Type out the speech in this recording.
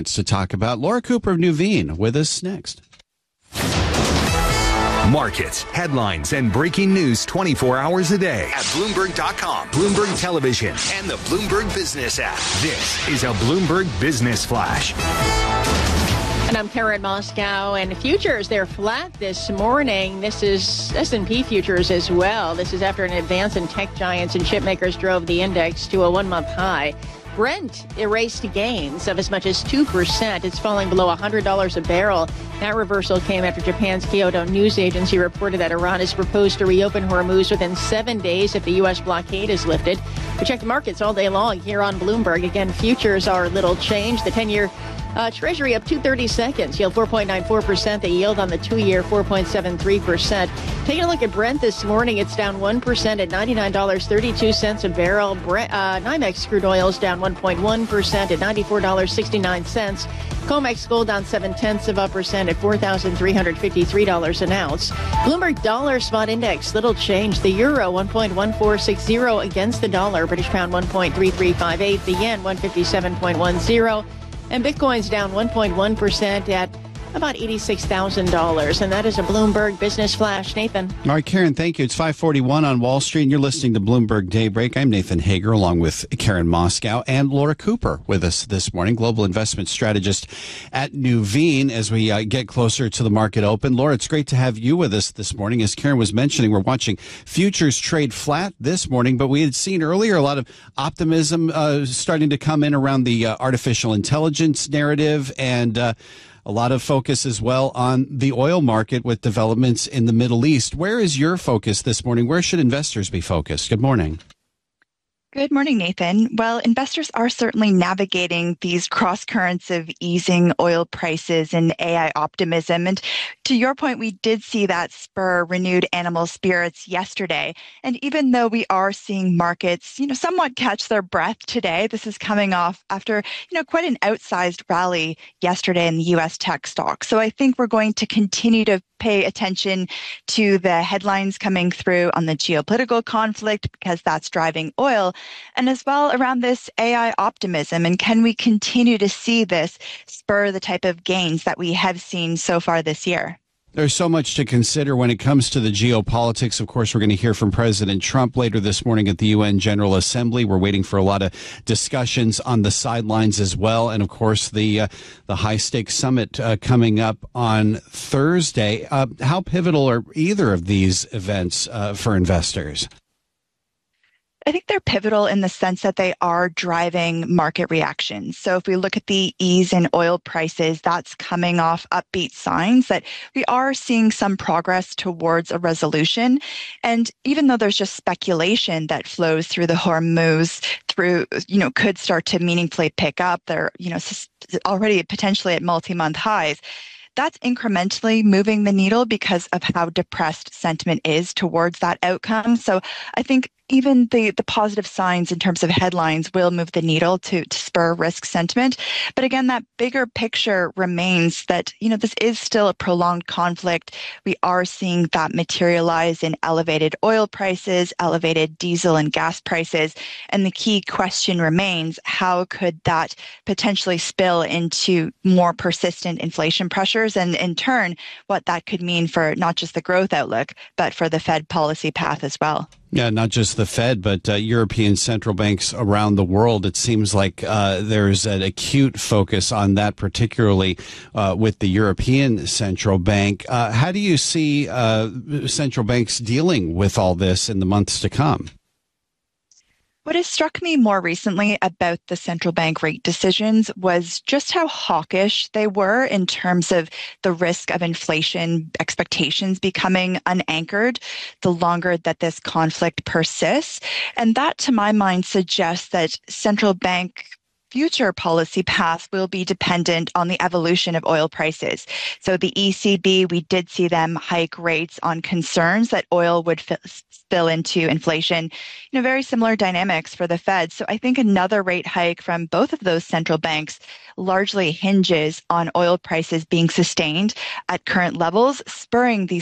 markets to talk about. Laura Cooper of Nuveen with us next. Markets, headlines, and breaking news 24 hours a day at Bloomberg.com, Bloomberg Television, and the Bloomberg Business app. This is a Bloomberg Business Flash. And I'm Karen Moscow, and futures, they're flat this morning. This is S&P futures as well. This is after an advance in tech giants and chip makers drove the index to a one-month high. Brent erased gains of as much as 2%. It's falling below $100 a barrel. That reversal came after Japan's Kyodo News Agency reported that Iran has proposed to reopen Hormuz within 7 days if the U.S. blockade is lifted. We check the markets all day long here on Bloomberg. Again, futures are little change. The 10-year Treasury up 230 seconds, yield 4.94%. The yield on the 2-year 4.73%. Taking a look at Brent this morning, it's down 1% at $99.32 a barrel. NYMEX crude oil is down 1.1% at $94.69. COMEX gold down 0.7% at $4,353 an ounce. Bloomberg Dollar Spot Index, little change. The euro 1.1460 against the dollar. British pound 1.3358. The yen 157.10. And Bitcoin's down 1.1% at about $86,000. And that is a Bloomberg Business Flash. Nathan. All right, Karen, thank you. It's 5:41 on Wall Street, and you're listening to Bloomberg Daybreak. I'm Nathan Hager, along with Karen Moscow and Laura Cooper with us this morning, global investment strategist at Nuveen, as we get closer to the market open. Laura, it's great to have you with us this morning. As Karen was mentioning, we're watching futures trade flat this morning, but we had seen earlier a lot of optimism starting to come in around the artificial intelligence narrative, and a lot of focus as well on the oil market with developments in the Middle East. Where is your focus this morning? Where should investors be focused? Good morning. Good morning, Nathan. Well, investors are certainly navigating these cross currents of easing oil prices and AI optimism. And to your point, we did see that spur renewed animal spirits yesterday. And even though we are seeing markets, somewhat catch their breath today, this is coming off after, quite an outsized rally yesterday in the U.S. tech stocks. So I think we're going to continue to pay attention to the headlines coming through on the geopolitical conflict, because that's driving oil, and as well around this AI optimism. And can we continue to see this spur the type of gains that we have seen so far this year? There's so much to consider when it comes to the geopolitics. Of course, we're going to hear from President Trump later this morning at the UN General Assembly. We're waiting for a lot of discussions on the sidelines as well. And of course, the high-stakes summit coming up on Thursday. How pivotal are either of these events for investors? I think they're pivotal in the sense that they are driving market reactions. So if we look at the ease in oil prices, that's coming off upbeat signs that we are seeing some progress towards a resolution. And even though there's just speculation that flows through the Hormuz could start to meaningfully pick up, they're, already potentially at multi-month highs. That's incrementally moving the needle because of how depressed sentiment is towards that outcome. So I think even the positive signs in terms of headlines will move the needle to spur risk sentiment. But again, that bigger picture remains that, this is still a prolonged conflict. We are seeing that materialize in elevated oil prices, elevated diesel and gas prices. And the key question remains, how could that potentially spill into more persistent inflation pressures? And in turn, what that could mean for not just the growth outlook, but for the Fed policy path as well. Yeah, not just the Fed, but European central banks around the world. It seems like there's an acute focus on that, particularly with the European Central Bank. How do you see central banks dealing with all this in the months to come? What has struck me more recently about the central bank rate decisions was just how hawkish they were in terms of the risk of inflation expectations becoming unanchored the longer that this conflict persists. And that, to my mind, suggests that central bank future policy paths will be dependent on the evolution of oil prices. So the ECB, we did see them hike rates on concerns that oil would spill into inflation. Very similar dynamics for the Fed. So I think another rate hike from both of those central banks largely hinges on oil prices being sustained at current levels, spurring these